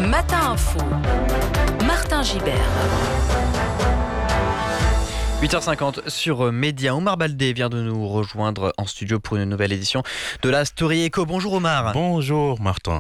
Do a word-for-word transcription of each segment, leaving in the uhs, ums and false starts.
Matin Info, Martin Gibert. huit heures cinquante sur Média. Omar Baldé vient de nous rejoindre en studio pour une nouvelle édition de la Story Echo. Bonjour Omar. Bonjour Martin.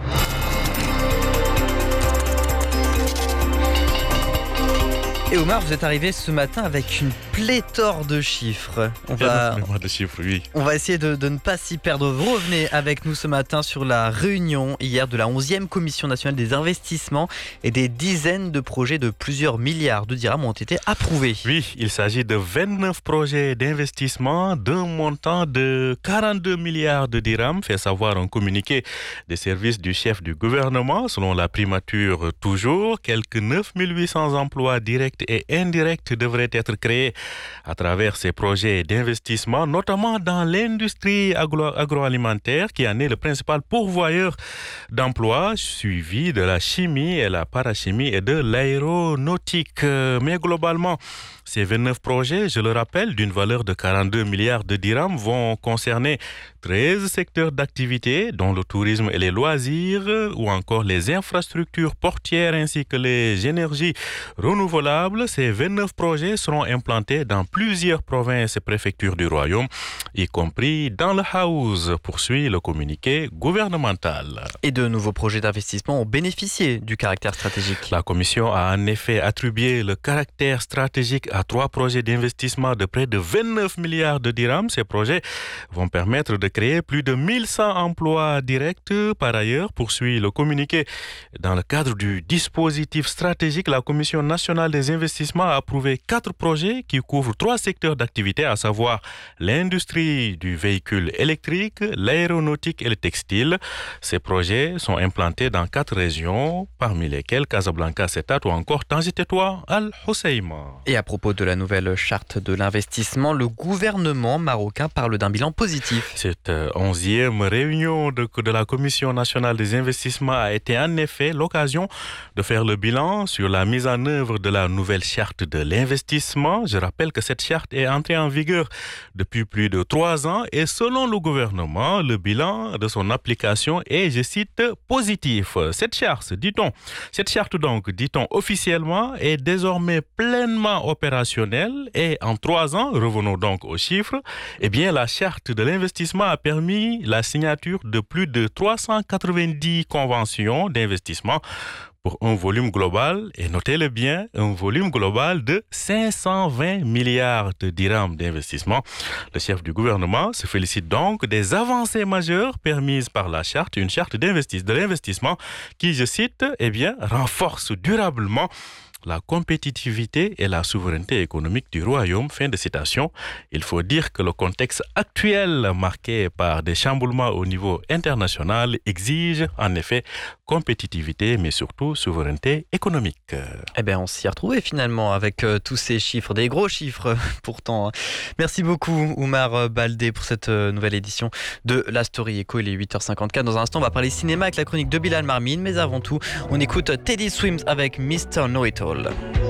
Et Omar, vous êtes arrivé ce matin avec une pléthore de chiffres. On va, de chiffres, oui. on va essayer de, de ne pas s'y perdre. Vous revenez avec nous ce matin sur la réunion hier de la onzième Commission nationale des investissements et des dizaines de projets de plusieurs milliards de dirhams ont été approuvés. Oui, il s'agit de vingt-neuf projets d'investissement d'un montant de quarante-deux milliards de dirhams, fait savoir un communiqué des services du chef du gouvernement. Selon la primature toujours, quelques neuf mille huit cents emplois directs et indirects devraient être créés à travers ces projets d'investissement, notamment dans l'industrie agro- agroalimentaire qui en est le principal pourvoyeur d'emplois, suivi de la chimie et la parachimie et de l'aéronautique. Mais globalement, ces vingt-neuf projets, je le rappelle, d'une valeur de quarante-deux milliards de dirhams vont concerner treize secteurs d'activité, dont le tourisme et les loisirs, ou encore les infrastructures portières ainsi que les énergies renouvelables. Ces vingt-neuf projets seront implantés dans plusieurs provinces et préfectures du royaume, y compris dans le Haouz, poursuit le communiqué gouvernemental. Et de nouveaux projets d'investissement ont bénéficié du caractère stratégique. La commission a en effet attribué le caractère stratégique à trois projets d'investissement de près de vingt-neuf milliards de dirhams. Ces projets vont permettre de créer plus de mille cent emplois directs. Par ailleurs, poursuit le communiqué, dans le cadre du dispositif stratégique, la Commission nationale des investissements a approuvé quatre projets qui couvrent trois secteurs d'activité, à savoir l'industrie du véhicule électrique, l'aéronautique et le textile. Ces projets sont implantés dans quatre régions, parmi lesquelles Casablanca, Setat ou encore Tangi-Tétouan, Al-Hoceima. Et à propos de la nouvelle charte de l'investissement, le gouvernement marocain parle d'un bilan positif. Cette onzième réunion de, de la Commission nationale des investissements a été en effet l'occasion de faire le bilan sur la mise en œuvre de la nouvelle charte de l'investissement. Je rappelle que cette charte est entrée en vigueur depuis plus de trois ans et selon le gouvernement, le bilan de son application est, je cite, positif. Cette charte, dit-on, cette charte donc, dit-on officiellement, est désormais pleinement opérationnelle et en trois ans, revenons donc aux chiffres, eh bien la charte de l'investissement a permis la signature de plus de trois cent quatre-vingt-dix conventions d'investissement pour un volume global, et notez-le bien, un volume global de cinq cent vingt milliards de dirhams d'investissement. Le chef du gouvernement se félicite donc des avancées majeures permises par la charte, une charte d'investissement, de l'investissement qui, je cite, eh bien, renforce durablement la compétitivité et la souveraineté économique du royaume. Fin de citation. Il faut dire que le contexte actuel, marqué par des chamboulements au niveau international, exige en effet compétitivité, mais surtout souveraineté économique. Eh bien, on s'y est retrouvé finalement avec euh, tous ces chiffres, des gros chiffres pourtant. Merci beaucoup Omar Baldé pour cette euh, nouvelle édition de la Story Echo. Il est huit heures cinquante-quatre. Dans un instant, on va parler cinéma avec la chronique de Bilal Marmine, mais avant tout, on écoute Teddy Swims avec mister Know It All.